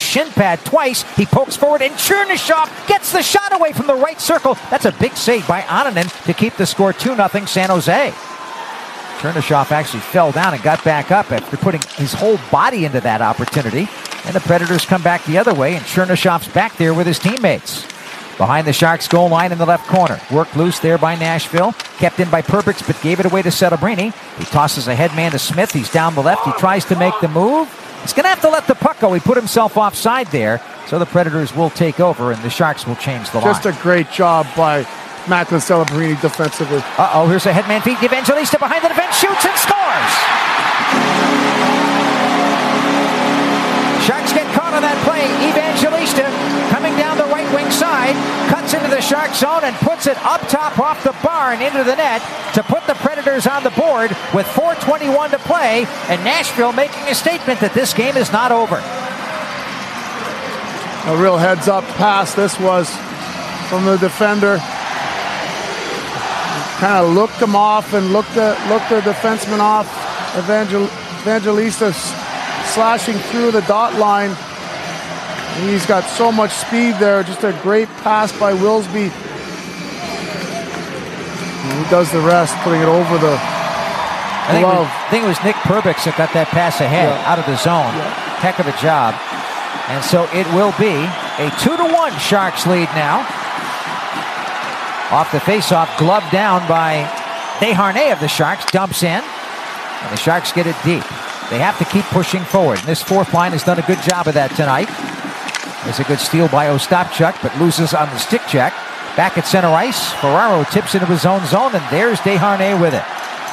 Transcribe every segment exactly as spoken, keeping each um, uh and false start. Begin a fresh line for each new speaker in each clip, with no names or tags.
shin pad twice. He pokes forward, and Chernyshov gets the shot away from the right circle. That's a big save by Annunen to keep the score two nothing San Jose. Chernyshov actually fell down and got back up after putting his whole body into that opportunity. And the Predators come back the other way, and Chernyshov's back there with his teammates. Behind the Sharks goal line in the left corner. Worked loose there by Nashville. Kept in by Perbix, but gave it away to Celebrini. He tosses a headman to Smith. He's down the left. He tries to make the move. He's going to have to let the puck go. He put himself offside there. So the Predators will take over, and the Sharks will change the line.
Just a great job by Macklin Celebrini defensively.
Uh-oh, here's a headman feed. Evangelista behind the defense, shoots and scores! Sharks get caught on that play. Evangelista coming down the right wing side, cuts into the Shark zone and puts it up top off the bar and into the net to put the Predators on the board with four twenty-one to play, and Nashville making a statement that this game is not over.
A real heads-up pass this was from the defender. Kind of looked him off and looked the, looked the defenseman off. Evangel, Evangelista slashing through the dot line. And he's got so much speed there. Just a great pass by Wilsby. And he does the rest, putting it over the
I think,
glove.
it was, I think it was Nick Perbix that got that pass ahead, yeah. out of the zone.
Yeah.
Heck of a job. And so it will be a two to one Sharks lead now. Off the faceoff, gloved down by Desharnais of the Sharks, dumps in, and the Sharks get it deep. They have to keep pushing forward, and this fourth line has done a good job of that tonight. There's a good steal by Ostapchuk, but loses on the stick check. Back at center ice, Ferraro tips into his own zone, and there's Desharnais with it.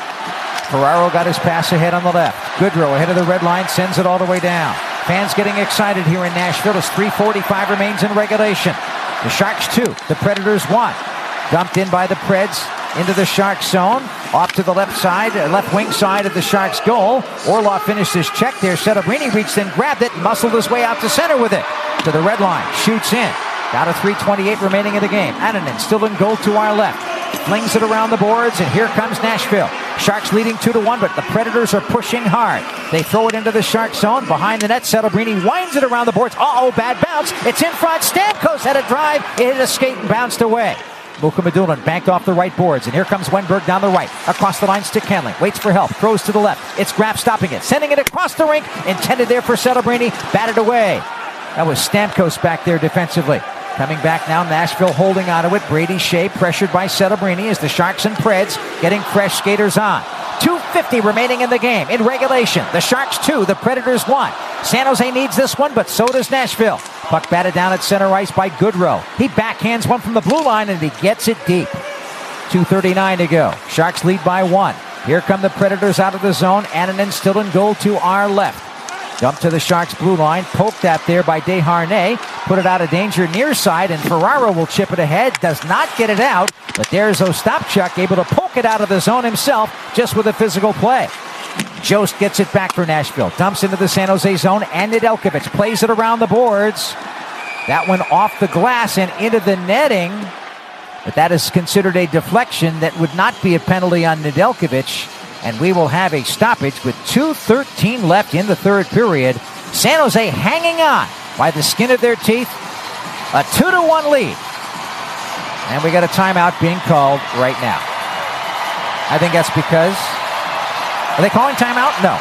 Ferraro got his pass ahead on the left. Goodrow ahead of the red line, sends it all the way down. Fans getting excited here in Nashville as three forty-five remains in regulation. The Sharks two, the Predators one. Dumped in by the Preds into the Sharks zone. Off to the left side, left wing side of the Sharks goal. Orlov finished his check there. Celebrini reached in, grabbed it, muscled his way out to center with it. To the red line, shoots in. Down to three twenty-eight remaining in the game. Annunen still in goal to our left. Flings it around the boards, and here comes Nashville. Sharks leading two to one, but the Predators are pushing hard. They throw it into the Sharks zone. Behind the net, Celebrini winds it around the boards. Uh-oh, bad bounce. It's in front. Stamkos had a drive. It hit a skate and bounced away. Mukhamadullin banked off the right boards, and here comes Wenberg down the right. Across the line, stick handling. Waits for help. Throws to the left. It's Graf stopping it. Sending it across the rink. Intended there for Celebrini. Batted away. That was Stamkos back there defensively. Coming back now, Nashville holding onto it. Brady Shea pressured by Celebrini as the Sharks and Preds getting fresh skaters on. two fifty remaining in the game. In regulation, the Sharks two, the Predators one. San Jose needs this one, but so does Nashville. Puck batted down at center ice by Goodrow. He backhands one from the blue line, and he gets it deep. two thirty-nine to go. Sharks lead by one. Here come the Predators out of the zone. Annunen still in goal to our left. Dump to the Sharks blue line. Poked at there by Desharnais. Put it out of danger near side, and Ferraro will chip it ahead. Does not get it out, but there's Ostapchuk able to poke it out of the zone himself just with a physical play. Jost gets it back for Nashville. Dumps into the San Jose zone, and Nedeljkovic plays it around the boards. That one off the glass and into the netting, but that is considered a deflection. That would not be a penalty on Nedeljkovic. And we will have a stoppage with two thirteen left in the third period. San Jose hanging on by the skin of their teeth. A two to one lead. And we got a timeout being called right now. I think that's because... Are they calling timeout? No.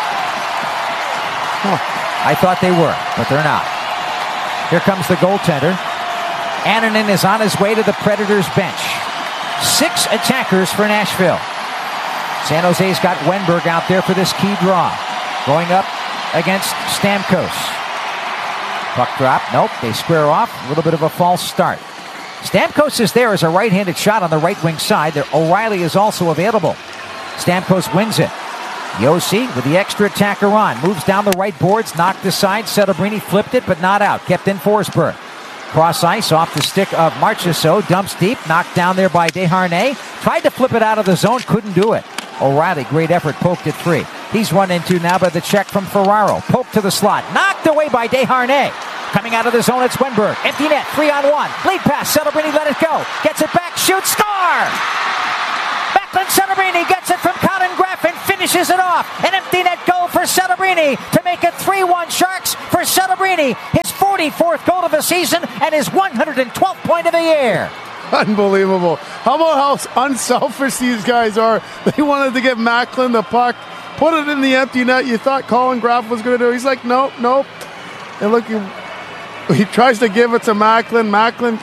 Huh. I thought they were, but they're not. Here comes the goaltender. Annunen is on his way to the Predators bench. Six attackers for Nashville. San Jose's got Wenberg out there for this key draw. Going up against Stamkos. Puck drop. Nope, they square off. A little bit of a false start. Stamkos is there as a right-handed shot on the right wing side. There, O'Reilly is also available. Stamkos wins it. Yossi with the extra attacker on. Moves down the right boards, knocked aside. Celebrini flipped it, but not out. Kept in Forsberg. Cross ice off the stick of Marchessault. Dumps deep. Knocked down there by Desharnais. Tried to flip it out of the zone. Couldn't do it. O'Reilly, great effort, poked it free. He's run into now by the check from Ferraro. Poked to the slot. Knocked away by Desharnais. Coming out of the zone, it's Wenberg. Empty net, three on one. Lead pass, Celebrini let it go. Gets it back, shoots, score! Macklin Celebrini gets it from Colin Graf and finishes. finishes it off. An empty net goal for Celebrini to make it three one Sharks for Celebrini. His forty-fourth goal of the season and his one hundred twelfth point of the year.
Unbelievable. How about how unselfish these guys are? They wanted to give Macklin the puck, put it in the empty net. You thought Colin Graf was going to do it. He's like, nope, nope. And look, he, he tries to give it to Macklin. Macklin.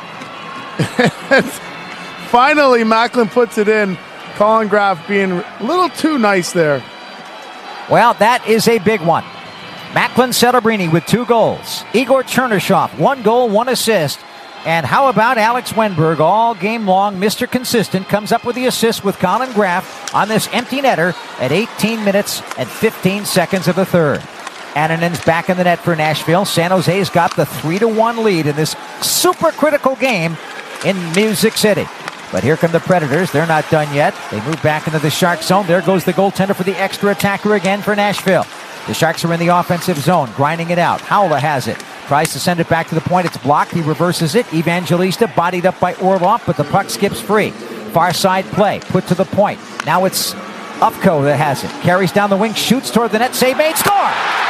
Finally, Macklin puts it in. Colin Graf being a little too nice there.
Well, that is a big one. Macklin Celebrini with two goals. Igor Chernyshov, one goal, one assist. And how about Alex Wennberg all game long, Mister Consistent, comes up with the assist with Colin Graf on this empty netter at eighteen minutes and fifteen seconds of the third. Annanen's back in the net for Nashville. San Jose's got the three to one lead in this super critical game in Music City. But here come the Predators. They're not done yet. They move back into the Shark zone. There goes the goaltender for the extra attacker again for Nashville. The Sharks are in the offensive zone, grinding it out. Howla has it. Tries to send it back to the point. It's blocked. He reverses it. Evangelista bodied up by Orlov, but the puck skips free. Far side play. Put to the point. Now it's Ufko that has it. Carries down the wing. Shoots toward the net. Save made. Score!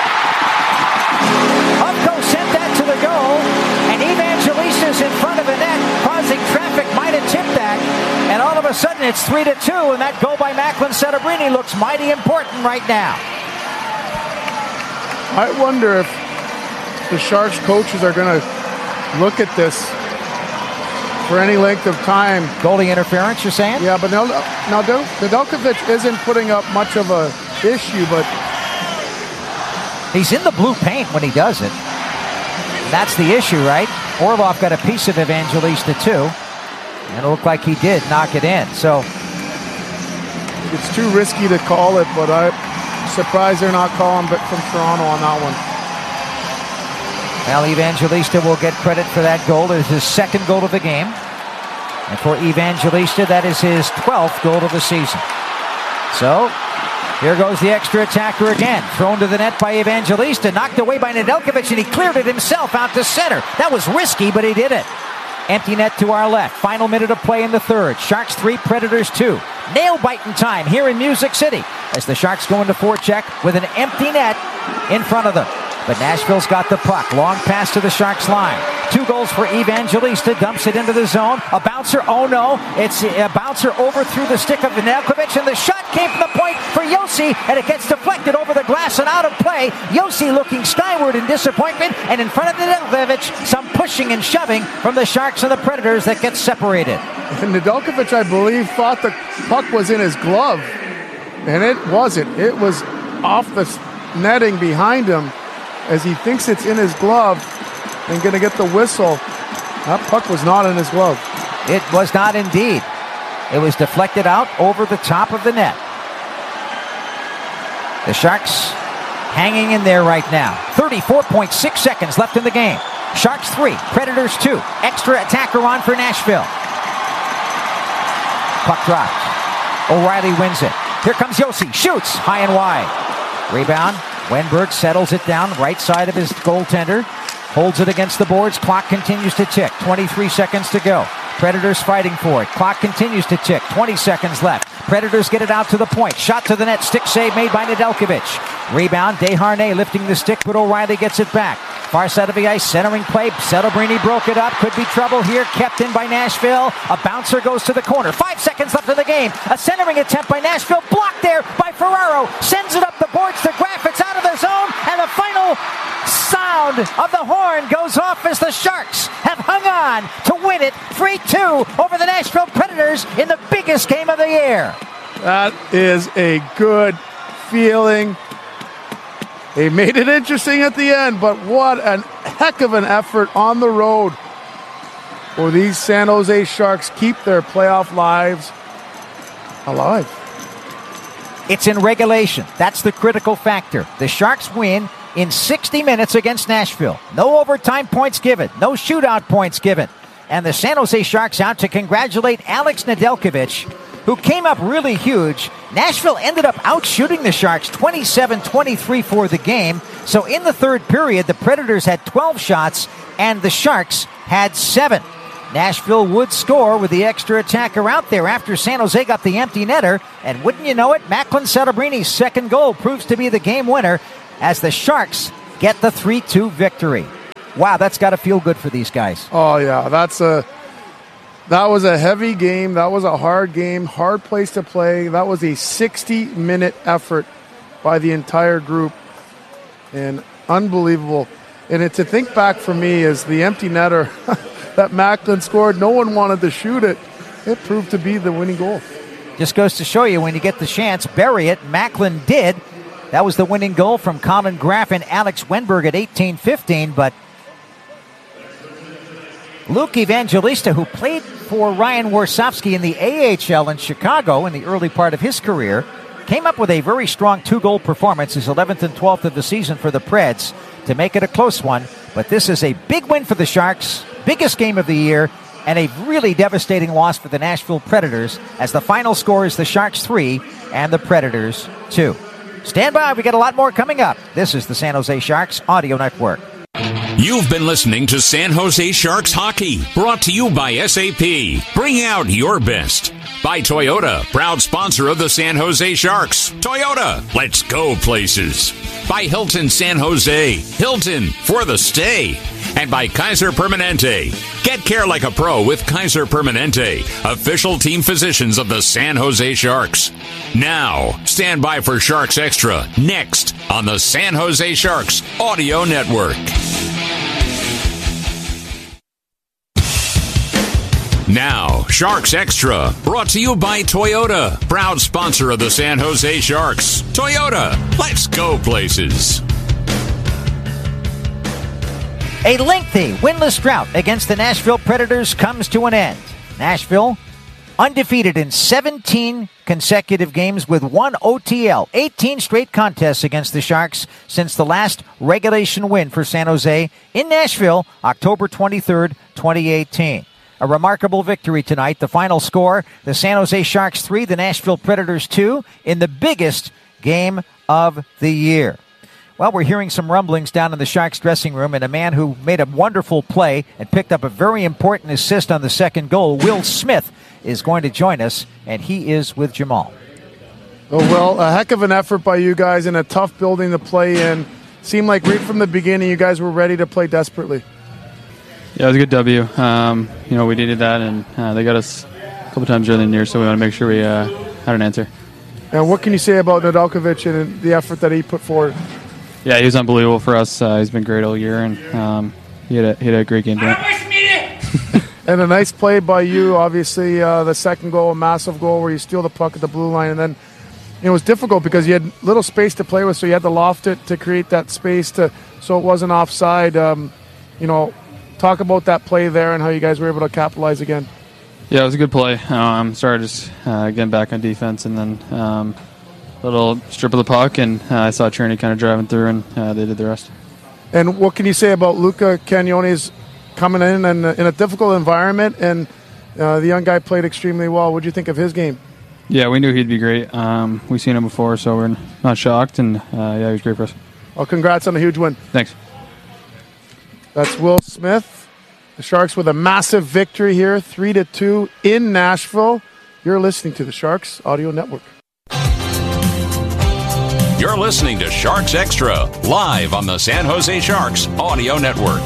Ufko sent that to the goal. And Evangelista's in front of the net, causing traffic. Might have tipped that. And all of a sudden it's three to two. And that goal by Macklin Celebrini looks mighty important right now.
I wonder if the Sharks coaches are going to look at this for any length of time.
Goalie interference, you're saying?
Yeah, but now, now Nedeljkovic isn't putting up much of a issue, but
he's in the blue paint when he does it. That's the issue, right? Orlov got a piece of Evangelista too, and it looked like he did knock it in. So
it's too risky to call it, but I'm surprised they're not calling but from Toronto on that one.
Well, Evangelista will get credit for that goal. It is his second goal of the game. And for Evangelista, that is his twelfth goal of the season. So, here goes the extra attacker again. Thrown to the net by Evangelista. Knocked away by Nedeljkovic, and he cleared it himself out to center. That was risky, but he did it. Empty net to our left. Final minute of play in the third. Sharks three, Predators two. Nail-biting time here in Music City as the Sharks go into forecheck with an empty net in front of them. But Nashville's got the puck. Long pass to the Sharks line. Two goals for Evangelista. Dumps it into the zone. A bouncer. Oh, no. It's a bouncer over through the stick of Nedeljkovic. And the shot came from the point for Josi. And it gets deflected over the glass and out of play. Josi looking skyward in disappointment. And in front of Nedeljkovic, some pushing and shoving from the Sharks and the Predators that gets separated.
And Nedeljkovic, I believe, thought the puck was in his glove. And it wasn't. It was off the netting behind him, as he thinks it's in his glove and going to get the whistle. That puck was not in his glove.
It was not indeed. It was deflected out over the top of the net. The Sharks hanging in there right now. thirty-four point six seconds left in the game. Sharks three, Predators two. Extra attacker on for Nashville. Puck dropped. O'Reilly wins it. Here comes Josi. Shoots high and wide. Rebound. Wennberg settles it down, right side of his goaltender. Holds it against the boards. Clock continues to tick. twenty-three seconds to go. Predators fighting for it. Clock continues to tick. twenty seconds left. Predators get it out to the point. Shot to the net. Stick save made by Nedeljkovic. Rebound. Desharnais lifting the stick, but O'Reilly gets it back. Far side of the ice. Centering play. Celebrini broke it up. Could be trouble here. Kept in by Nashville. A bouncer goes to the corner. Five seconds left in the game. A centering attempt by Nashville. Blocked there by Ferraro. Sends it up the boards to Graf. It's out of the zone. And the final sound of the horn goes off as the Sharks have hung on to win it three two over the Nashville Predators in the biggest game of the year.
That is a good feeling. They made it interesting at the end, but what a heck of an effort on the road for these San Jose Sharks keep their playoff lives alive.
It's in regulation. That's the critical factor. The Sharks win in sixty minutes against Nashville. No overtime points given. No shootout points given. And the San Jose Sharks out to congratulate Alex Nedeljkovic, who came up really huge. Nashville ended up outshooting the Sharks twenty-seven twenty-three for the game. So in the third period, the Predators had twelve shots and the Sharks had seven. Nashville would score with the extra attacker out there after San Jose got the empty netter. And wouldn't you know it, Macklin Celebrini second goal proves to be the game winner as the Sharks get the three two victory. Wow, that's got to feel good for these guys.
Oh, yeah, that's a that was a heavy game. That was a hard game, hard place to play. That was a sixty-minute effort by the entire group, and unbelievable. And it, to think back for me is the empty netter that Macklin scored. No one wanted to shoot it. It proved to be the winning goal.
Just goes to show you, when you get the chance, bury it. Macklin did. That was the winning goal from Colin Graff and Alex Wenberg at eighteen fifteen, but Luke Evangelista, who played for Ryan Warsofsky in the A H L in Chicago in the early part of his career, came up with a very strong two-goal performance, his eleventh and twelfth of the season for the Preds, to make it a close one. But this is a big win for the Sharks, biggest game of the year, and a really devastating loss for the Nashville Predators, as the final score is the Sharks three and the Predators two. Stand by, we got a lot more coming up. This is the San Jose Sharks Audio Network.
You've been listening to San Jose Sharks Hockey, brought to you by S A P. Bring out your best. By Toyota, proud sponsor of the San Jose Sharks. Toyota, let's go places. By Hilton San Jose, Hilton for the stay. And by Kaiser Permanente. Get care like a pro with Kaiser Permanente, official team physicians of the San Jose Sharks. Now, stand by for Sharks Extra, next on the San Jose Sharks Audio Network. Now, Sharks Extra, brought to you by Toyota, proud sponsor of the San Jose Sharks. Toyota, let's go places.
A lengthy winless drought against the Nashville Predators comes to an end. Nashville, undefeated in seventeen consecutive games with one O T L, eighteen straight contests against the Sharks since the last regulation win for San Jose in Nashville, October twenty-third, twenty eighteen. A remarkable victory tonight. The final score, the San Jose Sharks three, the Nashville Predators two, in the biggest game of the year. Well, we're hearing some rumblings down in the Sharks dressing room, and a man who made a wonderful play and picked up a very important assist on the second goal, Will Smith, is going to join us, and he is with Jamal.
Oh, well, a heck of an effort by you guys in a tough building to play in. Seemed like right from the beginning you guys were ready to play desperately.
Yeah, it was a good W. Um, you know, we needed that, and uh, they got us a couple times early in the year, so we want to make sure we uh, had an answer.
And what can you say about Nedeljkovic and the effort that he put forward?
Yeah, he was unbelievable for us. Uh, he's been great all year, and um, he, had a, he had a great game tonight.
And a nice play by you, obviously, uh, the second goal, a massive goal where you steal the puck at the blue line, and then you know, it was difficult because you had little space to play with, so you had to loft it to create that space to so it wasn't offside. Um, you know, talk about that play there and how you guys were able to capitalize again.
Yeah, it was a good play. Um, started just uh, getting back on defense, and then um, a little strip of the puck, and uh, I saw Cherney kind of driving through, and uh, they did the rest. And
what can you say about Luca Cagnone's coming in and in a difficult environment, and uh, the young guy played extremely well. What did you think of his game?
Yeah, we knew he'd be great. Um, we've seen him before, so we're not shocked, and uh, yeah, he was great for us.
Well, congrats on a huge win.
Thanks.
That's Will Smith. The Sharks with a massive victory here, three to two in Nashville. You're listening to the Sharks Audio Network.
You're listening to Sharks Extra, live on the San Jose Sharks Audio Network.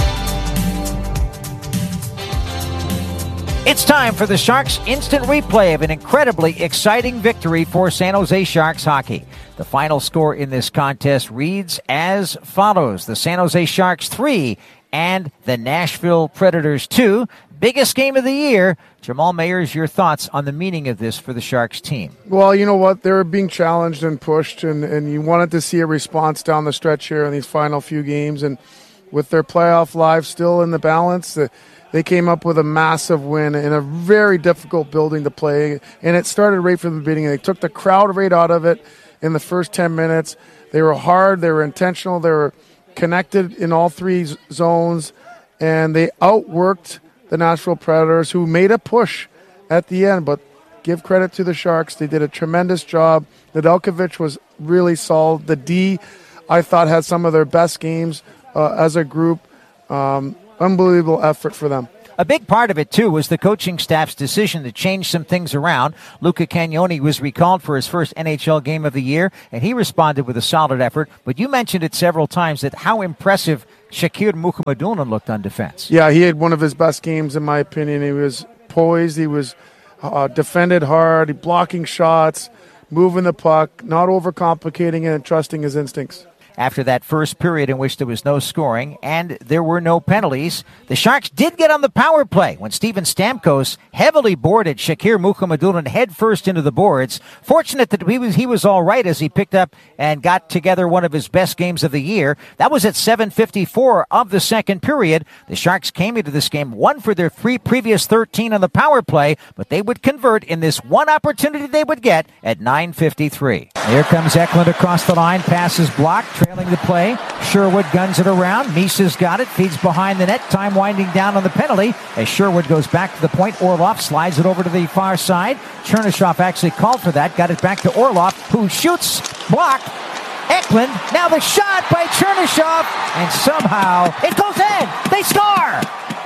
It's time for the Sharks' instant replay of an incredibly exciting victory for San Jose Sharks hockey. The final score in this contest reads as follows. The San Jose Sharks three and the Nashville Predators two. Biggest game of the year. Jamal Mayers, your thoughts on the meaning of this for the Sharks team?
Well, you know what? They were being challenged and pushed, and, and you wanted to see a response down the stretch here in these final few games. And with their playoff lives still in the balance, the They came up with a massive win in a very difficult building to play, and it started right from the beginning. They took the crowd right out of it in the first ten minutes. They were hard, they were intentional, they were connected in all three z- zones, and they outworked the Nashville Predators, who made a push at the end. But give credit to the Sharks. They did a tremendous job. Nedeljkovic was really solid. The D, I thought, had some of their best games uh, as a group. Um, Unbelievable effort for them.
A big part of it, too, was the coaching staff's decision to change some things around. Luca Cagnoni was recalled for his first N H L game of the year, and he responded with a solid effort. But you mentioned it several times that how impressive Shakir Mukhamadullin looked on defense.
Yeah, he had one of his best games, in my opinion. He was poised. He was uh, defended hard, he blocking shots, moving the puck, not overcomplicating it, and trusting his instincts.
After that first period in which there was no scoring and there were no penalties, the Sharks did get on the power play when Steven Stamkos heavily boarded Shakir Mukhamadullin head first into the boards. Fortunate that he was, he was all right as he picked up and got together one of his best games of the year. That was at seven fifty-four of the second period. The Sharks came into this game one for their three previous thirteen on the power play, but they would convert in this one opportunity they would get at nine fifty-three. Here comes Eklund across the line, passes blocked. Trailing the play, Sherwood guns it around. Misa's got it, feeds behind the net. Time winding down on the penalty as Sherwood goes back to the point. Orlov slides it over to the far side. Chernyshov actually called for that. Got it back to Orlov, who shoots, blocked. Eklund, now the shot by Chernyshov, and somehow it goes in. They score.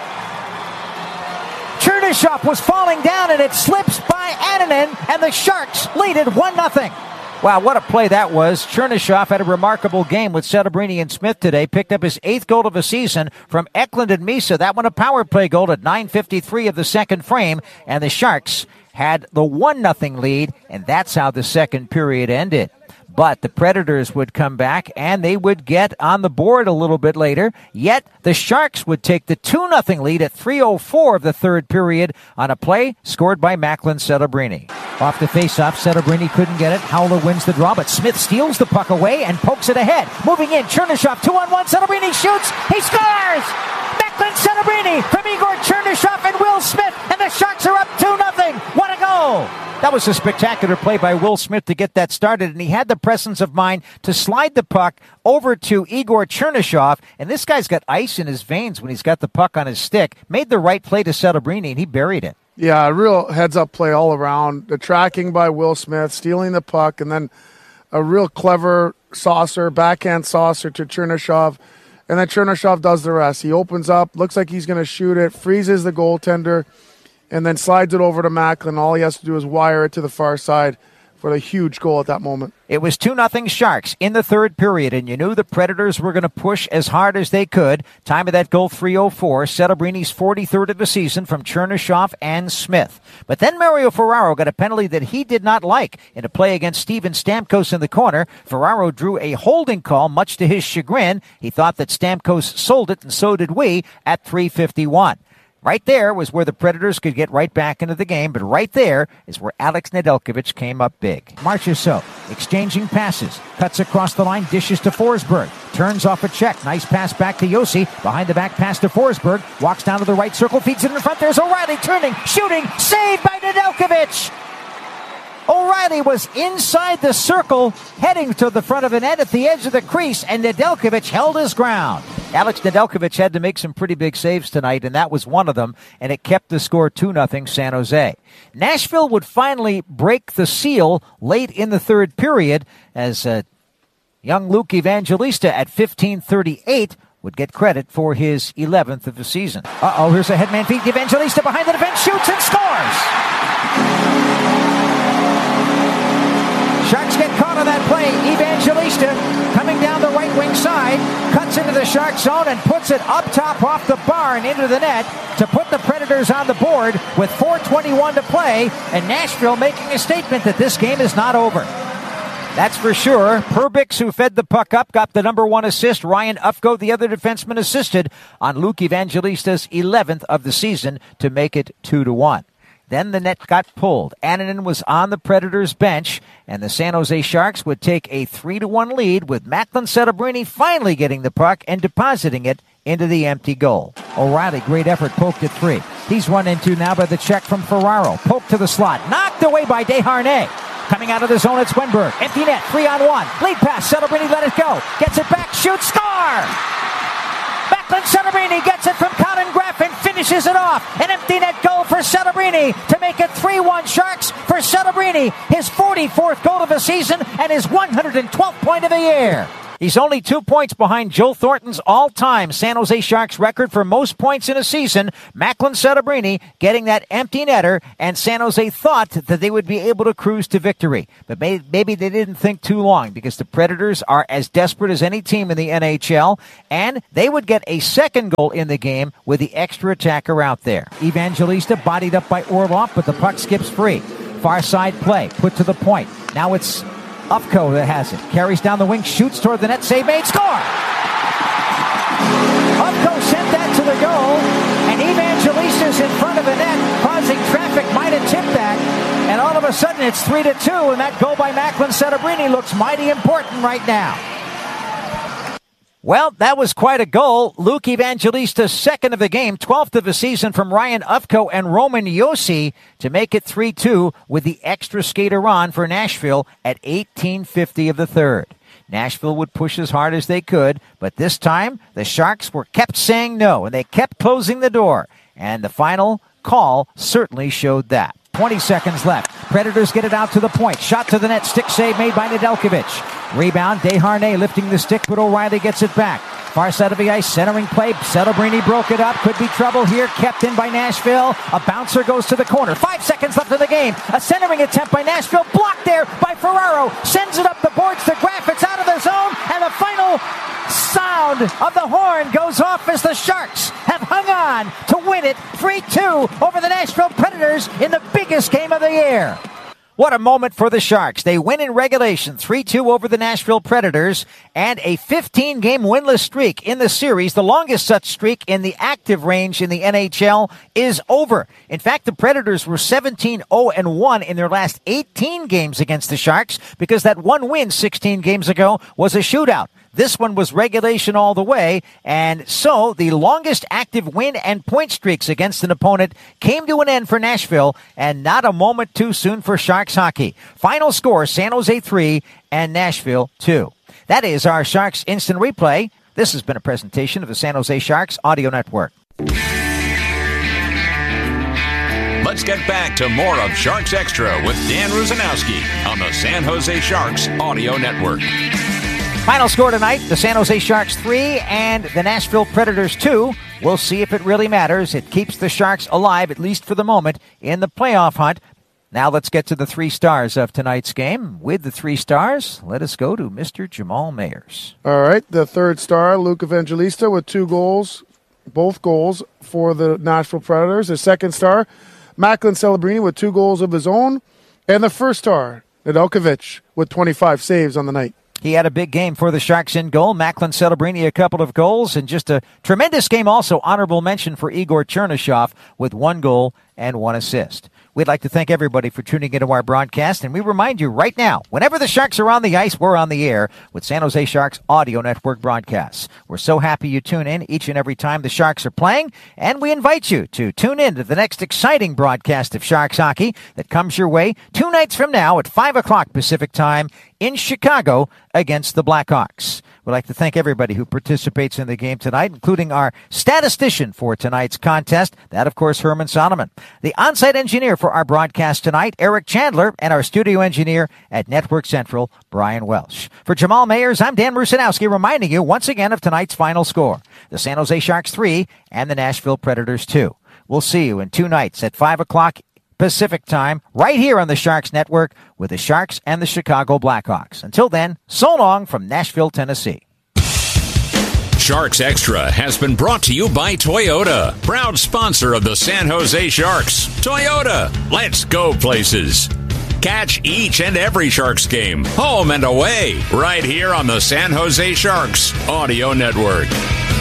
Chernyshov was falling down, and it slips by Annunen, and the Sharks lead it one nothing. Wow, what a play that was. Chernyshov had a remarkable game with Celebrini and Smith today. Picked up his eighth goal of the season from Eklund and Misa. That one a power play goal at nine fifty-three of the second frame. And the Sharks had the one nothing lead, and that's how the second period ended. But the Predators would come back, and they would get on the board a little bit later. Yet the Sharks would take the two nothing lead at three oh four of the third period on a play scored by Macklin Celebrini. Off the faceoff, Celebrini couldn't get it. Howler wins the draw, but Smith steals the puck away and pokes it ahead. Moving in, Chernyshov, two on one. Celebrini shoots. He scores! Macklin Celebrini from Igor Chernyshov and Will Smith, and the Sharks are up two nothing. What a goal! That was a spectacular play by Will Smith to get that started, and he had the presence of mind to slide the puck over to Igor Chernyshov, and this guy's got ice in his veins when he's got the puck on his stick. Made the right play to Celebrini, and he buried it.
Yeah, a real heads-up play all around. The tracking by Will Smith, stealing the puck, and then a real clever saucer, backhand saucer to Chernyshov, and then Chernyshov does the rest. He opens up, looks like he's going to shoot it, freezes the goaltender, and then slides it over to Macklin. All he has to do is wire it to the far side for the huge goal at that moment.
It was two nothing Sharks in the third period, and you knew the Predators were going to push as hard as they could. Time of that goal, three oh four. Celebrini's forty-third of the season from Chernyshov and Smith. But then Mario Ferraro got a penalty that he did not like in a play against Steven Stamkos in the corner. Ferraro drew a holding call, much to his chagrin. He thought that Stamkos sold it, and so did we, at three fifty-one. Right there was where the Predators could get right back into the game, but right there is where Alex Nedeljkovic came up big. Marchessault exchanging passes, cuts across the line, dishes to Forsberg, turns off a check, nice pass back to Josi, behind the back pass to Forsberg, walks down to the right circle, feeds it in front, there's O'Reilly turning, shooting, saved by Nedeljkovic! O'Reilly was inside the circle, heading to the front of the net at the edge of the crease, and Nedeljkovic held his ground. Alex Nedeljkovic had to make some pretty big saves tonight, and that was one of them, and it kept the score two nothing San Jose. Nashville would finally break the seal late in the third period as uh, young Luke Evangelista at fifteen thirty-eight would get credit for his eleventh of the season. Uh-oh, here's a headman feed. Evangelista behind the defense, shoots and scores! Sharks get caught on that play. Evangelista coming down the right wing side, cuts into the Shark zone and puts it up top off the bar and into the net to put the Predators on the board with four twenty-one to play, and Nashville making a statement that this game is not over. That's for sure. Perbix, who fed the puck up, got the number one assist. Ryan Ufko, the other defenseman, assisted on Luke Evangelista's eleventh of the season to make it two to one. Then the net got pulled. Annunen was on the Predators' bench, and the San Jose Sharks would take a three to one lead with Macklin Celebrini finally getting the puck and depositing it into the empty goal. O'Reilly, great effort, poked at three. He's run into now by the check from Ferraro. Poked to the slot. Knocked away by Desharnais. Coming out of the zone, it's Wenberg. Empty net, three on one. Lead pass, Celebrini let it go. Gets it back, shoots, score! Macklin Celebrini gets it from Colin Graffin, finishes it off. An empty net goal for Celebrini to make it three one Sharks for Celebrini. His forty-fourth goal of the season and his one hundred twelfth point of the year. He's only two points behind Joe Thornton's all-time San Jose Sharks record for most points in a season. Macklin Celebrini getting that empty netter, and San Jose thought that they would be able to cruise to victory. But maybe they didn't think too long, because the Predators are as desperate as any team in the N H L, and they would get a second goal in the game with the extra attacker out there. Evangelista bodied up by Orlov, but the puck skips free. Far side play, put to the point. Now it's Ufko that has it. Carries down the wing, shoots toward the net, save made, score! Ufko sent that to the goal, and Evangelista's in front of the net, causing traffic, might have tipped that, and all of a sudden it's three to two, and that goal by Macklin Celebrini looks mighty important right now. Well, that was quite a goal. Luke Evangelista's second of the game, twelfth of the season from Ryan Ufko and Roman Josi to make it three two with the extra skater on for Nashville at eighteen fifty of the third. Nashville would push as hard as they could, but this time the Sharks were kept saying no, and they kept closing the door. And the final call certainly showed that. twenty seconds left. Predators get it out to the point. Shot to the net. Stick save made by Nedeljkovic. Rebound. Desharnais lifting the stick, but O'Reilly gets it back. Far side of the ice. Centering play. Celebrini broke it up. Could be trouble here. Kept in by Nashville. A bouncer goes to the corner. Five seconds left in the game. A centering attempt by Nashville. Blocked there by Ferraro. Sends it up the boards to Graff. It's out of the zone. And the final sound of the horn goes off as the Sharks have hung on to win it three two over the Nashville Predators in the biggest game of the year. What a moment for the Sharks. They win in regulation three two over the Nashville Predators, and a fifteen-game winless streak in the series, the longest such streak in the active range in the N H L, is over. In fact, the Predators were seventeen oh one in their last eighteen games against the Sharks, because that one win sixteen games ago was a shootout. This one was regulation all the way, and so the longest active win and point streaks against an opponent came to an end for Nashville, and not a moment too soon for Sharks hockey. Final score, San Jose three and Nashville two. That is our Sharks Instant Replay. This has been a presentation of the San Jose Sharks Audio Network.
Let's get back to more of Sharks Extra with Dan Rusanowski on the San Jose Sharks Audio Network.
Final score tonight, the San Jose Sharks three and the Nashville Predators two. We'll see if it really matters. It keeps the Sharks alive, at least for the moment, in the playoff hunt. Now let's get to the three stars of tonight's game. With the three stars, let us go to Mister Jamal Mayers.
All right, the third star, Luke Evangelista, with two goals, both goals for the Nashville Predators. The second star, Macklin Celebrini, with two goals of his own. And the first star, Nedeljkovic, with twenty-five saves on the night.
He had a big game for the Sharks in goal. Macklin Celebrini, a couple of goals, and just a tremendous game also. Honorable mention for Igor Chernyshov with one goal and one assist. We'd like to thank everybody for tuning into our broadcast, and we remind you right now, whenever the Sharks are on the ice, we're on the air with San Jose Sharks Audio Network broadcasts. We're so happy you tune in each and every time the Sharks are playing, and we invite you to tune in to the next exciting broadcast of Sharks hockey that comes your way two nights from now at five o'clock Pacific time in Chicago against the Blackhawks. We'd like to thank everybody who participates in the game tonight, including our statistician for tonight's contest, that, of course, Herman Solomon. The on-site engineer for our broadcast tonight, Eric Chandler, and our studio engineer at Network Central, Brian Welsh. For Jamal Mayers, I'm Dan Rusanowski, reminding you once again of tonight's final score. The San Jose Sharks three and the Nashville Predators two. We'll see you in two nights at five o'clock Pacific time, right here on the Sharks Network with the Sharks and the Chicago Blackhawks. Until then, so long from Nashville, Tennessee.
Sharks Extra has been brought to you by Toyota, proud sponsor of the San Jose Sharks. Toyota, let's go places. Catch each and every Sharks game, home and away, right here on the San Jose Sharks Audio Network.